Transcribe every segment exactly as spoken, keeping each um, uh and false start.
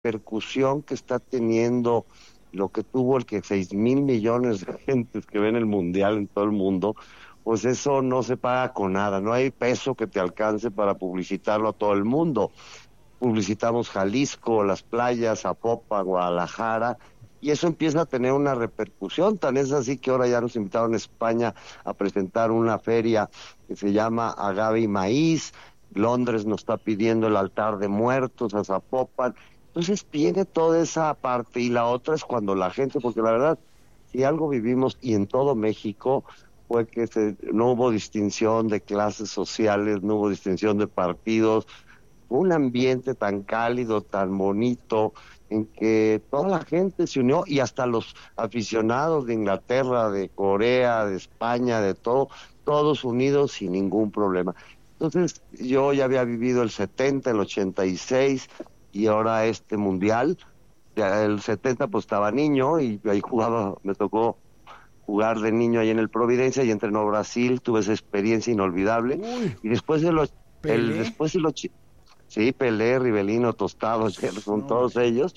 repercusión que está teniendo lo que tuvo el que seis mil millones de gentes que ven el Mundial en todo el mundo, pues eso no se paga con nada, no hay peso que te alcance para publicitarlo a todo el mundo. Publicitamos Jalisco, las playas, Zapopan, Guadalajara, y eso empieza a tener una repercusión. Tan es así que ahora ya nos invitaron a España a presentar una feria que se llama Agave y Maíz. Londres nos está pidiendo el altar de muertos a Zapopan. Entonces viene toda esa parte, y la otra es cuando la gente, porque la verdad, si algo vivimos, y en todo México, fue que se, no hubo distinción de clases sociales, no hubo distinción de partidos, un ambiente tan cálido, tan bonito, en que toda la gente se unió, y hasta los aficionados de Inglaterra, de Corea, de España, de todo, todos unidos sin ningún problema. Entonces yo ya había vivido el setenta, el ochenta y seis, y ahora este mundial. El setenta pues estaba niño, y ahí jugaba, me tocó jugar de niño ahí en el Providencia, y entrenó Brasil, tuve esa experiencia inolvidable. Uy, y después de los... El, después de los Sí, Pelé, Rivelino, Tostado, son no, todos ellos.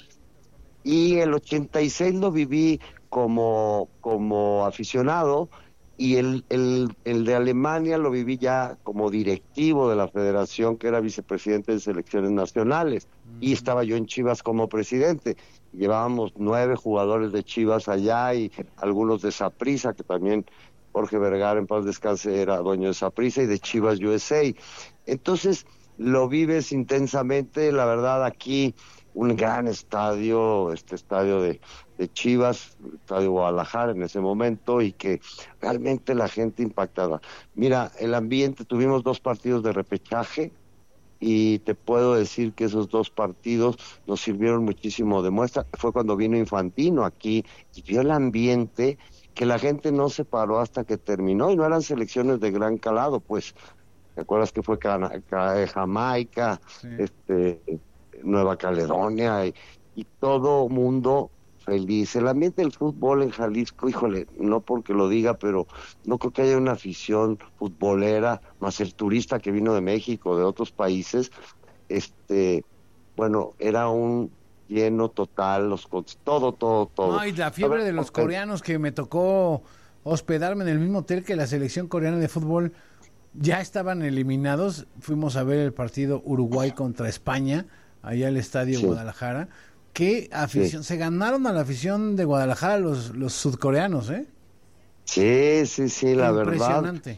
Y el ochenta y seis lo viví como, como aficionado, y el, el, el de Alemania lo viví ya como directivo de la federación, que era vicepresidente de selecciones nacionales, uh-huh. Y estaba yo en Chivas como presidente. Llevábamos nueve jugadores de Chivas allá, y algunos de Saprissa, que también Jorge Vergara, en paz descanse, era dueño de Saprissa, y de Chivas U S A. Entonces lo vives intensamente. La verdad, aquí un gran estadio, este estadio de, de Chivas, estadio Guadalajara en ese momento, y que realmente la gente impactada. Mira, el ambiente, tuvimos dos partidos de repechaje, y te puedo decir que esos dos partidos nos sirvieron muchísimo de muestra. Fue cuando vino Infantino aquí, y vio el ambiente, que la gente no se paró hasta que terminó, y no eran selecciones de gran calado, pues. ¿Te acuerdas que fue Cana- Jamaica, sí. este, Nueva Caledonia, y, y todo mundo feliz? El ambiente del fútbol en Jalisco, híjole, no porque lo diga, pero no creo que haya una afición futbolera, más el turista que vino de México, de otros países. Este, bueno, era un lleno total, los todo, todo, todo. No, y la fiebre ver, de los coreanos, que me tocó hospedarme en el mismo hotel que la selección coreana de fútbol. Ya estaban eliminados. Fuimos a ver el partido Uruguay contra España, allá al Estadio sí. Guadalajara. ¿Qué afición? Sí. Se ganaron a la afición de Guadalajara los, los sudcoreanos, ¿eh? Sí, sí, sí, la verdad. Impresionante.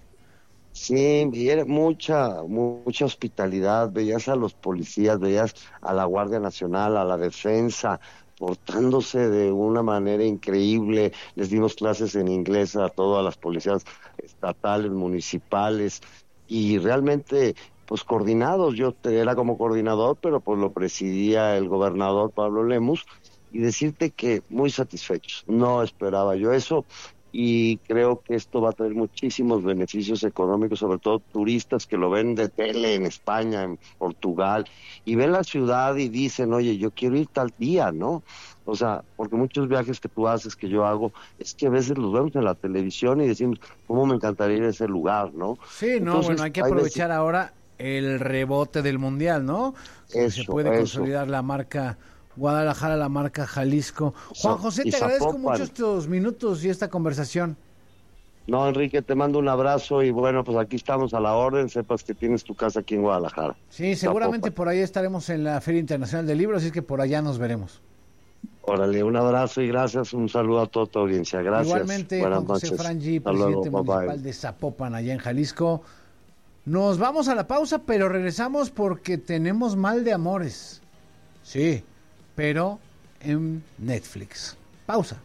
Sí, y era mucha, mucha hospitalidad. Veías a los policías, veías a la Guardia Nacional, a la defensa, portándose de una manera increíble. Les dimos clases en inglés a todas las policías estatales, municipales, y realmente pues coordinados. Yo era como coordinador, pero pues lo presidía el gobernador Pablo Lemus, y decirte que muy satisfechos. No esperaba yo eso, y creo que esto va a tener muchísimos beneficios económicos, sobre todo turistas que lo ven de tele en España, en Portugal, y ven la ciudad y dicen, oye, yo quiero ir tal día, ¿no? O sea, porque muchos viajes que tú haces, que yo hago, es que a veces los vemos en la televisión y decimos, ¿cómo me encantaría ir a ese lugar, no? Sí, no, Entonces, bueno, hay que aprovechar hay veces... ahora el rebote del Mundial, ¿no? Eso, se puede eso. consolidar la marca Guadalajara, la marca Jalisco. Juan José, te agradezco Zapopan. mucho estos minutos y esta conversación. No, Enrique, te mando un abrazo, y bueno, pues aquí estamos a la orden. Sepas que tienes tu casa aquí en Guadalajara. Sí, seguramente Zapopan. Por ahí estaremos en la Feria Internacional del Libro, así es que por allá nos veremos. Órale, un abrazo y gracias, un saludo a toda tu audiencia. Gracias. Igualmente, Buenas Juan José noches. Frangi, Hasta presidente luego, municipal de Zapopan, allá en Jalisco. Nos vamos a la pausa, pero regresamos porque tenemos Mal de Amores. Sí, pero en Netflix. Pausa.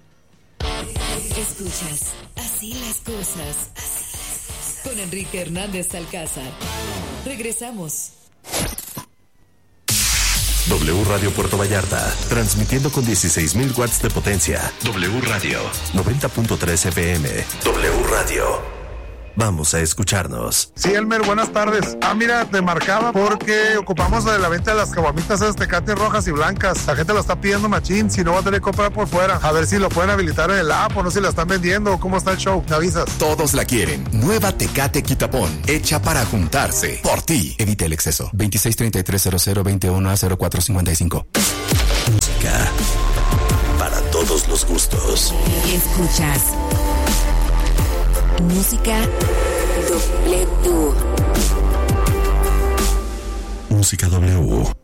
Escuchas Así las cosas con Enrique Hernández Alcázar. Regresamos. W Radio Puerto Vallarta, transmitiendo con dieciséis mil watts de potencia. W Radio, noventa punto tres F M. W Radio. Vamos a escucharnos. Sí, Elmer, buenas tardes. Ah, mira, te marcaba porque ocupamos de la venta de las caguamitas esas Tecate rojas y blancas. La gente lo está pidiendo machín, si no va a tener que comprar por fuera. A ver si lo pueden habilitar en el app o no, si la están vendiendo. ¿Cómo está el show? ¿Me avisas? Todos la quieren. Nueva Tecate Quitapón, hecha para juntarse. Por ti. Evita el exceso. veintiséis treinta y tres cero cero veintiuno a cero cuatro cincuenta y cinco. Música para todos los gustos. Escuchas Música W. Música W.